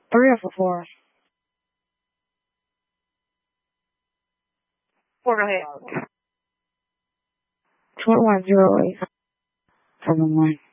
3 or 4. 4, go ahead. 2108. 71.